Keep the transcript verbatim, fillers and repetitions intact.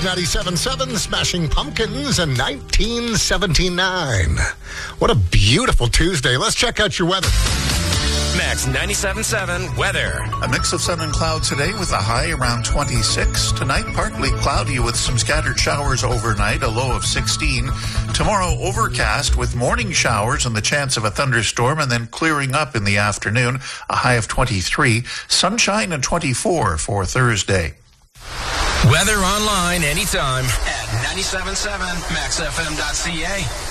It's ninety-seven point seven Smashing Pumpkins in nineteen seventy-nine. What a beautiful Tuesday. Let's check out your weather. Max ninety-seven point seven weather. A mix of sun and clouds today with a high around twenty-six. Tonight, partly cloudy with some scattered showers overnight, a low of sixteen. Tomorrow, overcast with morning showers and the chance of a thunderstorm, and then clearing up in the afternoon, a high of twenty-three. Sunshine and twenty-four for Thursday. Weather online anytime at ninety-seven point seven max f m dot c a.